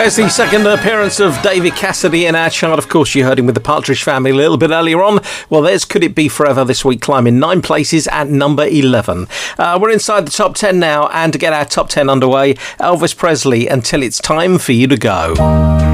There's the second appearance of David Cassidy in our chart. Of course, you heard him with the Partridge Family a little bit earlier on. Well, there's Could It Be Forever this week, climbing 9 places at number 11. We're inside the top 10 now, and to get our top 10 underway, Elvis Presley, Until It's Time for You to Go.